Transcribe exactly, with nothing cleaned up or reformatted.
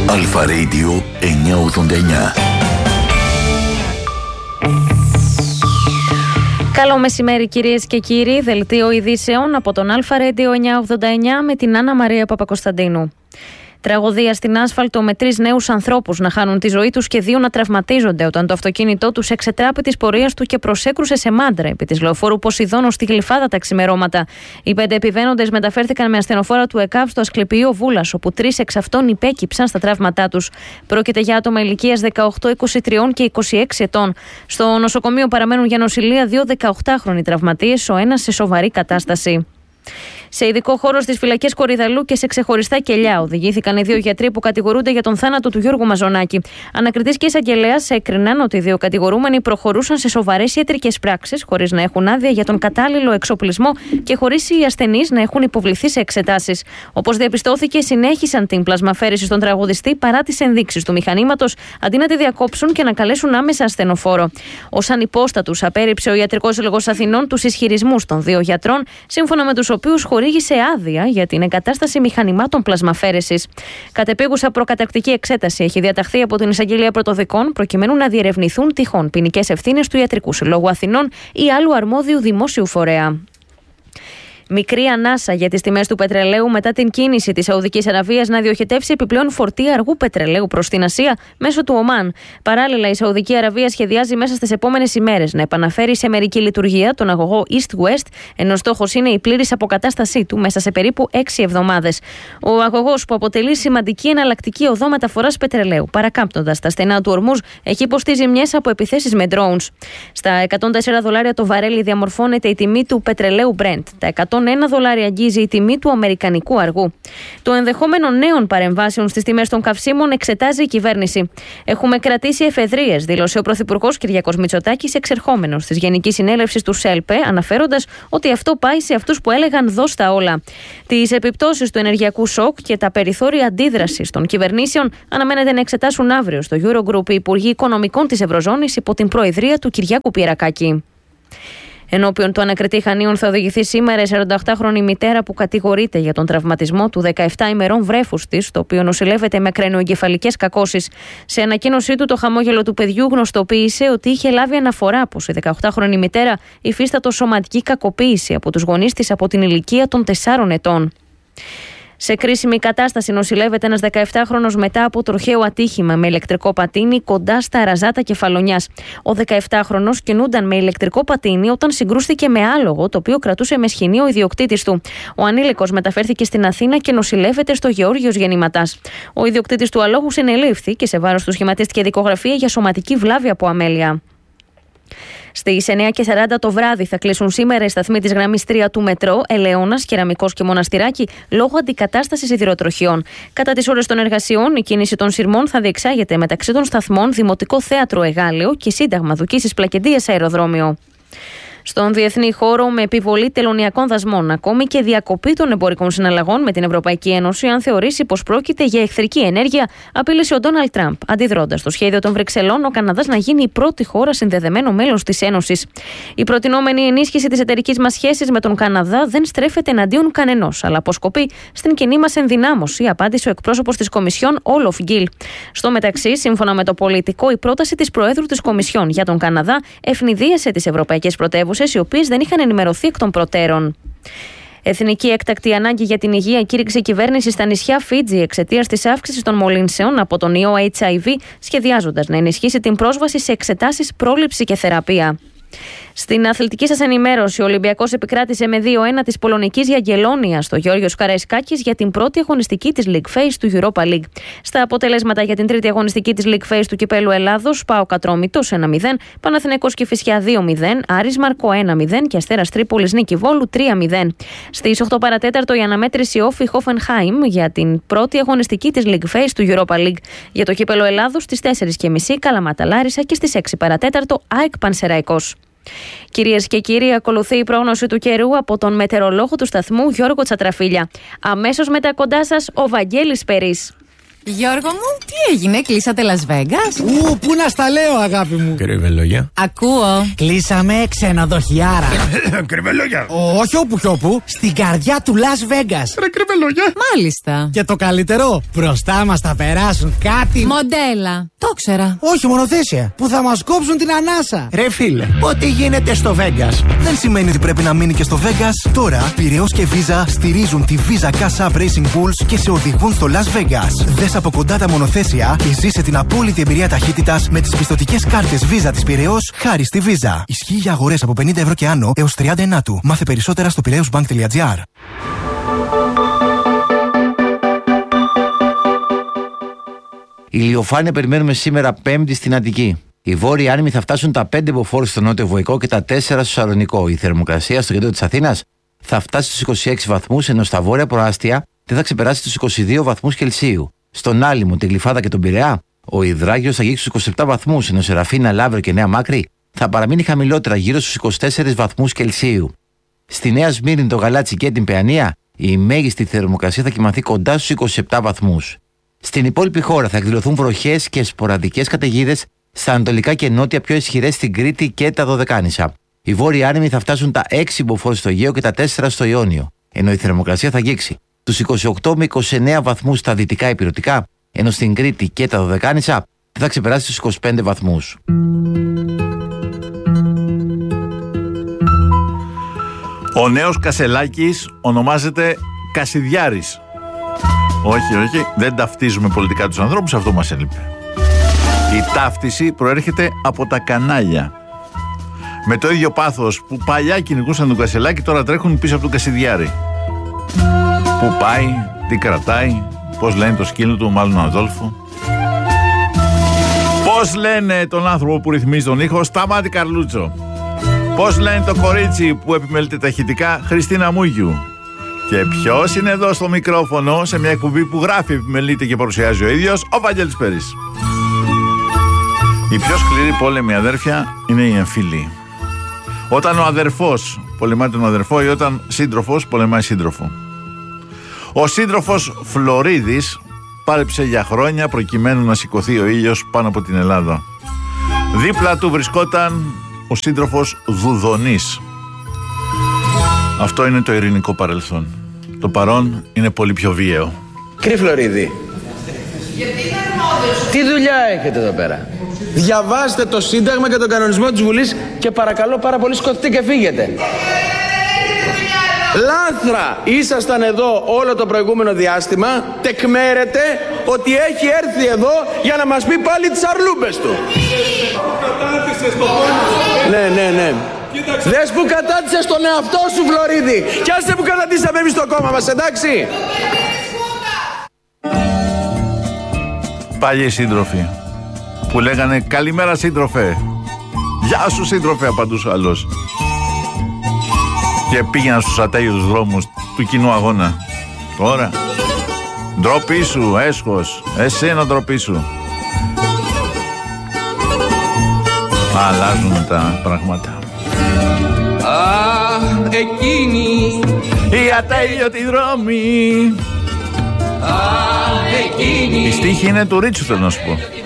Αλφα Radio εννιακόσια ογδόντα εννιά. Καλό μεσημέρι κυρίες και κύριοι, δελτίο ειδήσεων από τον Αλφα Radio εννιακόσια ογδόντα εννιά με την Άννα Μαρία Παπακοσταντίνου. Τραγωδία στην άσφαλτο με τρεις νέους ανθρώπους να χάνουν τη ζωή τους και δύο να τραυματίζονται όταν το αυτοκίνητό τους εξετράπη της πορείας του και προσέκρουσε σε μάντρα επί της λεωφόρου Ποσειδώνου στη Γλυφάδα τα ξημερώματα. Οι πέντε επιβαίνοντες μεταφέρθηκαν με ασθενοφόρα του ΕΚΑΒ στο Ασκληπιείο Βούλας, όπου τρεις εξ αυτών υπέκυψαν στα τραύματά τους. Πρόκειται για άτομα ηλικίας δεκαοκτώ, είκοσι τρία και είκοσι έξι ετών. Στο νοσοκομείο παραμένουν για νοσηλεία δύο δεκαοκτάχρονοι τραυματίες, ο ένας σε σοβαρή κατάσταση. Σε ειδικό χώρο στις φυλακές Κορυδαλού και σε ξεχωριστά κελιά οδηγήθηκαν οι δύο γιατροί που κατηγορούνται για τον θάνατο του Γιώργου Μαζονάκη. Ανακριτής και εισαγγελέας έκριναν ότι οι δύο κατηγορούμενοι προχωρούσαν σε σοβαρές ιατρικές πράξεις, χωρίς να έχουν άδεια για τον κατάλληλο εξοπλισμό και χωρίς οι ασθενείς να έχουν υποβληθεί σε εξετάσεις. Όπως διαπιστώθηκε, συνέχισαν την πλασμαφέρηση στον τραγουδιστή παρά τις ενδείξεις του μηχανήματος, αντί να τη διακόψουν και να καλέσουν άμεσα ασθενοφόρο. Ως ανυπόστατους απέρριψε ο Ιατρικός Σύλλογος Αθηνών τους ισχυρισμούς των δύο γιατρών, σύμφωνα με τους οποίους χορήγησε άδεια για την εγκατάσταση μηχανημάτων πλασμαφέρεσης. Κατεπίγουσα προκαταρκτική εξέταση έχει διαταχθεί από την Εισαγγελία Πρωτοδικών, προκειμένου να διερευνηθούν τυχόν ποινικές ευθύνες του Ιατρικού Συλλόγου Αθηνών ή άλλου αρμόδιου δημόσιου φορέα. Μικρή ανάσα για τις τιμές του πετρελαίου μετά την κίνηση της Σαουδικής Αραβίας να διοχετεύσει επιπλέον φορτία αργού πετρελαίου προς την Ασία μέσω του Ομάν. Παράλληλα, η Σαουδική Αραβία σχεδιάζει μέσα στις επόμενες ημέρες να επαναφέρει σε μερική λειτουργία τον αγωγό East-West, ενώ στόχος είναι η πλήρης αποκατάστασή του μέσα σε περίπου έξι εβδομάδες. Ο αγωγός, που αποτελεί σημαντική εναλλακτική οδό μεταφοράς πετρελαίου, παρακάμπτοντας τα στενά του Ορμούζ, έχει υποστεί ζημιές από επιθέσεις με drones. Στα εκατόν τέσσερα δολάρια το βαρέλι διαμορφώνεται η τιμή του πετρελαίου Brent. Τα εκατόν ένα δολάρια αγγίζει η τιμή του αμερικανικού αργού. Το ενδεχόμενο νέων παρεμβάσεων στις τιμές των καυσίμων εξετάζει η κυβέρνηση. Έχουμε κρατήσει εφεδρείες, δήλωσε ο Πρωθυπουργός Κυριάκος Μητσοτάκης, εξερχόμενος της Γενικής Συνέλευσης του ΣΕΛΠΕ, αναφέροντας ότι αυτό πάει σε αυτούς που έλεγαν «δώσ' τα όλα». Τις επιπτώσεις του ενεργειακού σοκ και τα περιθώρια αντίδρασης των κυβερνήσεων αναμένεται να εξετάσουν αύριο στο Eurogroup οι Υπουργοί Οικονομικών της Ευρωζώνης υπό την προεδρία του Κυριάκου Πιερακάκη. Ενώπιον του ανακριτή Χανίων θα οδηγηθεί σήμερα η σαρανταοκτάχρονη μητέρα που κατηγορείται για τον τραυματισμό του δεκαεπτά ημερών βρέφους της, το οποίο νοσηλεύεται με κρανιοεγκεφαλικές κακώσεις. Σε ανακοίνωσή του, το χαμόγελο του παιδιού γνωστοποίησε ότι είχε λάβει αναφορά πως η δεκαοκτάχρονη μητέρα υφίστατο σωματική κακοποίηση από τους γονείς της από την ηλικία των τεσσάρων ετών. Σε κρίσιμη κατάσταση νοσηλεύεται ένας δεκαεπτάχρονος μετά από τροχαίο ατύχημα με ηλεκτρικό πατίνι κοντά στα Ραζάτα Κεφαλονιάς. Ο δεκαεπτάχρονος κινούνταν με ηλεκτρικό πατίνι όταν συγκρούστηκε με άλογο, το οποίο κρατούσε με σχοινή ο ιδιοκτήτης του. Ο ανήλικος μεταφέρθηκε στην Αθήνα και νοσηλεύεται στο Γεώργιος Γεννηματάς. Ο ιδιοκτήτης του αλόγου συνελήφθη και σε βάρος του σχηματίστηκε δικογραφία για σωματική βλάβη από αμέλεια. Στις εννιά και σαράντα το βράδυ θα κλείσουν σήμερα οι σταθμοί της γραμμής τρία του μετρό, Ελαιώνας, Κεραμικός και Μοναστηράκι, λόγω αντικατάστασης σιδηροτροχιών. Κατά τις ώρες των εργασιών, η κίνηση των σειρμών θα διεξάγεται μεταξύ των σταθμών Δημοτικό Θέατρο Εγάλεο και Σύνταγμα Δουκίσης Πλακεντίας Αεροδρόμιο. Στον διεθνή χώρο, με επιβολή τελωνειακών δασμών, ακόμη και διακοπή των εμπορικών συναλλαγών με την Ευρωπαϊκή Ένωση, αν θεωρήσει πως πρόκειται για εχθρική ενέργεια, απείλησε ο Ντόναλντ Τραμπ, αντιδρώντας στο σχέδιο των Βρυξελών ο Καναδάς να γίνει η πρώτη χώρα συνδεδεμένο μέλος της Ένωσης. Η προτινόμενη ενίσχυση της εταιρικής μας σχέσης με τον Καναδά δεν στρέφεται εναντίον κανενός, αλλά αποσκοπεί στην κοινή μας ενδυνάμωση, απάντησε ο εκπρόσωπος της Κομισιόν, Όλοφ Γκίλ. Στο μεταξύ, σύμφωνα με το Πολιτικό, η πρόταση της Προέδρου της Κομισιόν για τον Καναδά ευνηδίασε τις ευρωπαϊκές πρωτεύουσες, οι οποίες δεν είχαν ενημερωθεί εκ των προτέρων. Εθνική έκτακτη ανάγκη για την υγεία κήρυξε η κυβέρνηση στα νησιά Φίτζι εξαιτίας της αύξησης των μολύνσεων από τον ιό έιτς άι βι, σχεδιάζοντας να ενισχύσει την πρόσβαση σε εξετάσεις, πρόληψη και θεραπεία. Στην αθλητική σας ενημέρωση, ο Ολυμπιακός επικράτησε με δύο ένα της Πολωνικής Γιαγγελόνιας στο Γεώργιος Καραϊσκάκης για την πρώτη αγωνιστική της League Phase του Europa League. Στα αποτελέσματα για την τρίτη αγωνιστική της League Phase του Κυπέλλου Ελλάδος, ΠΑΟΚ Ατρόμητος ένα μηδέν, Παναθηναϊκός Κηφισιά δύο μηδέν, Άρης Μαρκό ένα μηδέν και Αστέρας Τρίπολης Νίκη Βόλου τρία μηδέν. Στις οκτώ παρατέταρτο η αναμέτρηση Όφη Χόφενχάιμ για την πρώτη αγωνιστική της League Phase του Europa League. Για το Κύπελλο Ελλάδος στις τέσσερις και μισή Καλαμάτα Λάρισα και στις έξι παρατέταρτο ΑΕΚ Πανσεραϊκός. Κυρίες και κύριοι, ακολουθεί η πρόγνωση του καιρού από τον μετεωρολόγο του σταθμού Γιώργο Τσατραφίλια. Αμέσως μετά κοντά σας ο Βαγγέλης Περής. Γιώργο μου, Τι έγινε, κλείσατε Las Vegas? Ου, πού να στα λέω, αγάπη μου. Κρυβελόγια. Ακούω. Κλείσαμε ξενοδοχιάρα. Κρυβελόγια. Όχι όπου κι όπου, στην καρδιά του Las Vegas. Ρε κρυβελόγια. Μάλιστα. Και το καλύτερο, μπροστά μας θα περάσουν κάτι. Μοντέλα. Το ξέρα. Όχι, μονοθέσια. Που θα μας κόψουν την ανάσα. Ρε φίλε, ό,τι γίνεται στο Vegas δεν σημαίνει ότι πρέπει να μείνει και στο Vegas. Τώρα, Πειραιώς και Visa στηρίζουν τη Visa Cash App Racing Bulls και σε οδηγούν στο Las Vegas. Δες από κοντά τα μονοθέσια και ζήσε την απόλυτη εμπειρία ταχύτητας με τις πιστωτικές κάρτες Visa της Πειραιώς χάρη στη Visa. Ισχύει για αγορές από πενήντα ευρώ και άνω έως τριάντα ενάτου. Μάθε περισσότερα στο πειραιώσμπανκ τελεία τζι άρ. Ηλιοφάνεια περιμένουμε σήμερα Πέμπτη στην Αττική. Οι βόρειοι άνεμοι θα φτάσουν τα πέντε μποφόρ στο νότιο Βοϊκό και τα τέσσερα στο Σαλονικό. Η θερμοκρασία στο κέντρο της Αθήνας θα φτάσει στους είκοσι έξι βαθμούς, ενώ στα βόρεια προάστια δεν θα ξεπεράσει τους είκοσι δύο βαθμούς Κελσίου. Στον Άλυμο, τη Γλυφάδα και τον Πειραιά, ο Ιδράγιος θα αγγίξει στους είκοσι επτά βαθμούς, ενώ Σεραφίνα, Λαύριο και Νέα Μάκρη θα παραμείνει χαμηλότερα γύρω στους είκοσι τέσσερις βαθμούς Κελσίου. Στη Νέα Σμύρνη, το Γαλάτσι και την Παιανία, η μέγιστη θερμοκρασία θα κυμανθεί κοντά στους είκοσι επτά βαθμούς. Στην υπόλοιπη χώρα θα εκδηλωθούν βροχές και σποραδικές καταιγίδες στα ανατολικά και νότια, πιο ισχυρές στην Κρήτη και τα Δωδεκάνησα. Οι βόρειοι άνεμοι θα φτάσουν τα έξι μποφόρ στο Αιγαίο και τα τέσσερα στο Ιόνιο, ενώ η θερμοκρασία θα αγγίξει τους είκοσι οκτώ με είκοσι εννέα βαθμούς στα δυτικά υπηρετικά, ενώ στην Κρήτη και τα Δωδεκάνησα δεν θα ξεπεράσει τους είκοσι πέντε βαθμούς. Ο νέος Κασελάκης ονομάζεται Κασιδιάρης. Όχι, όχι, δεν ταυτίζουμε πολιτικά τους ανθρώπους, αυτό μας έλειπε. Η ταύτιση προέρχεται από τα κανάλια. Με το ίδιο πάθος που παλιά κυνηγούσαν τον Κασελάκη, τώρα τρέχουν πίσω από τον Κασιδιάρη. Πού πάει, τι κρατάει, πώς λένε το σκύλο του, μάλλον Αδόλφο. Πώς λένε τον άνθρωπο που ρυθμίζει τον ήχο, Σταμάτη Καρλούτσο. Πώς λένε το κορίτσι που επιμελείται ταχυτικά, Χριστίνα Μούγιου. Και ποιος είναι εδώ στο μικρόφωνο, σε μια εκπομπή που γράφει, επιμελείται και παρουσιάζει ο ίδιος, ο Βαγγέλης Περής. Η πιο σκληρή πόλεμη, αδέρφια, είναι η εμφύλη. Όταν ο αδερφός πολεμάει τον αδερφό ή όταν σύντροφος πολεμάει σύντροφο. Ο σύντροφος Φλωρίδης πάρεψε για χρόνια προκειμένου να σηκωθεί ο ήλιος πάνω από την Ελλάδα. Δίπλα του βρισκόταν ο σύντροφος Δουδονής. Αυτό είναι το ειρηνικό παρελθόν. Το παρόν είναι πολύ πιο βίαιο. Κύριε Φλωρίδη, τι δουλειά έχετε εδώ πέρα? Διαβάστε το Σύνταγμα και τον κανονισμό της Βουλής και παρακαλώ πάρα πολύ σκοτωθείτε και φύγετε. Λάθρα! Ήσασταν εδώ όλο το προηγούμενο διάστημα, τεκμέρετε ότι έχει έρθει εδώ για να μας πει πάλι τις αρλούμπες του. Ναι, ναι, ναι. Δες που κατάτησες τον εαυτό σου, Φλωρίδη, κι άστε που κατατήσαμε εμείς το κόμμα μας, εντάξει. Παλιοί σύντροφοι που λέγανε καλημέρα σύντροφε, γεια σου σύντροφε, απαντούσε άλλος. Και πήγαιναν στους ατέλειους δρόμους του κοινού αγώνα. Τώρα ντροπή σου, έσχος, εσένα ντροπή σου. Αλλάζουν τα πράγματα. Αχ, εκείνη η ατέλειωτη δρόμη. Αχ, εκείνη Η στίχη είναι του Ρίτσου, θέλω να σου πω.